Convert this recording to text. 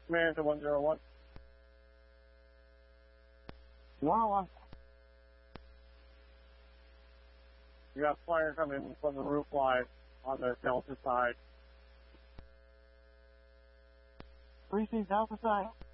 Command to 101. Wow. You got fire coming from the roof line on the Delta side. Precinct Alpha side.